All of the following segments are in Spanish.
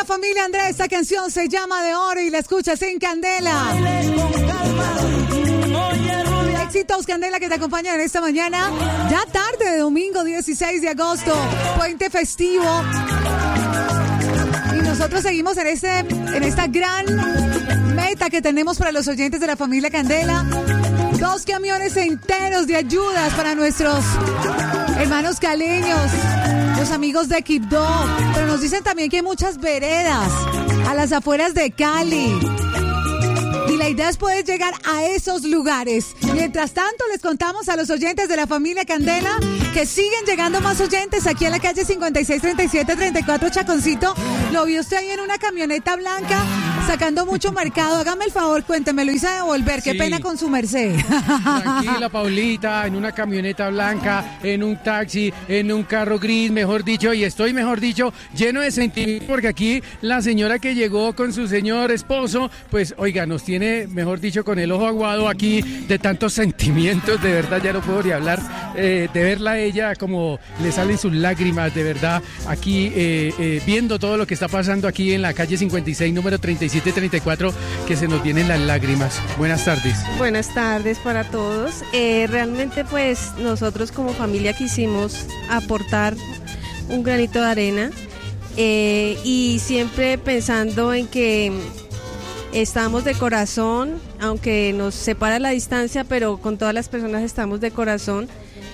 la familia Andrés, esta canción se llama De Oro y la escuchas en Candela. Éxitos Candela que te acompañan en esta mañana, ya tarde de domingo 16 de agosto, puente festivo. Y nosotros seguimos en esta gran meta que tenemos para los oyentes de la familia Candela. 2 camiones enteros de ayudas para nuestros hermanos caleños, los amigos de Quibdó. Pero nos dicen también que hay muchas veredas a las afueras de Cali. Y la idea es poder llegar a esos lugares. Mientras tanto, les contamos a los oyentes de la familia Candela que siguen llegando más oyentes aquí en la calle 563734 Chaconcito. Lo vio usted ahí en una camioneta blanca sacando mucho mercado. Hágame el favor, cuénteme, lo hice devolver. Qué pena con su merced. Tranquila, Paulita, en una camioneta blanca, en un taxi, en un carro gris, mejor dicho, y estoy, mejor dicho, lleno de sentimiento, porque aquí la señora que llegó con su señor esposo, pues, oiga, nos tiene, mejor dicho, con el ojo aguado aquí de tantos sentimientos, de verdad, ya no puedo ni hablar, de verla a ella como le salen sus lágrimas, de verdad, aquí viendo todo lo que está pasando aquí en la calle 56, número 3734, que se nos vienen las lágrimas. Buenas tardes. Buenas tardes para todos. Realmente pues nosotros como familia quisimos aportar un granito de arena y siempre pensando en que estamos de corazón, aunque nos separa la distancia, pero con todas las personas estamos de corazón.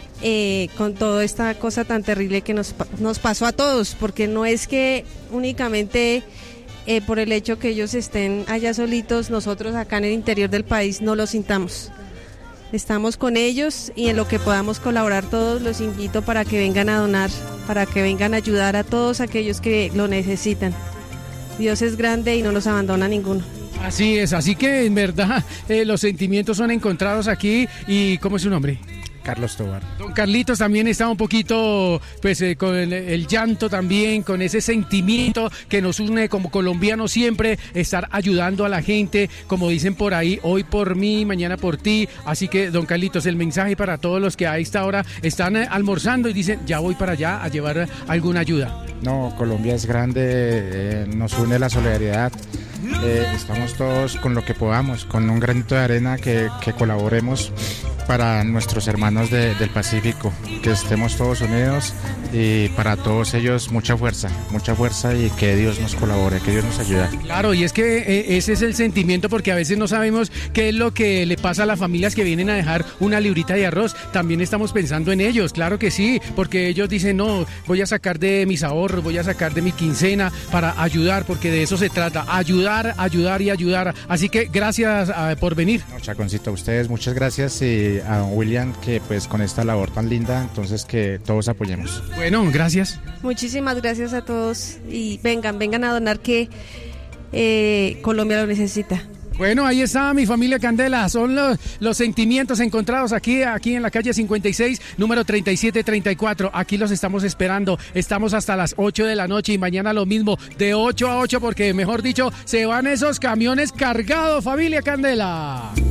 Con toda esta cosa tan terrible que nos pasó a todos, porque no es que únicamente por el hecho que ellos estén allá solitos, nosotros acá en el interior del país no lo sintamos. Estamos con ellos y en lo que podamos colaborar todos, los invito para que vengan a donar, para que vengan a ayudar a todos aquellos que lo necesitan. Dios es grande y no nos abandona ninguno. Así es, así que en verdad los sentimientos son encontrados aquí. ¿Y cómo es su nombre? Carlos Tobar. Don Carlitos también está un poquito, pues, con el llanto también, con ese sentimiento que nos une como colombianos siempre, estar ayudando a la gente, como dicen por ahí, hoy por mí, mañana por ti. Así que, don Carlitos, el mensaje para todos los que a esta hora están almorzando y dicen, ya voy para allá a llevar alguna ayuda. No, Colombia es grande, nos une la solidaridad. Estamos todos con lo que podamos, con un granito de arena que colaboremos para nuestros hermanos del Pacífico, que estemos todos unidos y para todos ellos mucha fuerza y que Dios nos colabore, que Dios nos ayude. Claro, y es que ese es el sentimiento, porque a veces no sabemos qué es lo que le pasa a las familias que vienen a dejar una librita de arroz. También estamos pensando en ellos, claro que sí, porque ellos dicen, no, voy a sacar de mis ahorros, voy a sacar de mi quincena para ayudar, porque de eso se trata, ayudar y ayudar. Así que gracias por venir. No, Chaconcito, a ustedes muchas gracias, y a don William, que pues con esta labor tan linda, entonces que todos apoyemos. Bueno, gracias. Muchísimas gracias a todos y vengan a donar, que Colombia lo necesita. Bueno, ahí está mi familia Candela, son los sentimientos encontrados aquí en la calle 56, número 3734, aquí los estamos esperando, estamos hasta las 8 de la noche y mañana lo mismo, de 8 a 8, porque mejor dicho, se van esos camiones cargados, familia Candela.